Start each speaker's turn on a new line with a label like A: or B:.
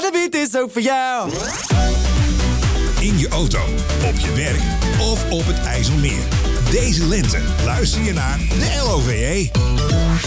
A: de beat is ook voor jou.
B: In je auto, op je werk of op het IJsselmeer. Deze lente luister je naar de LOVE.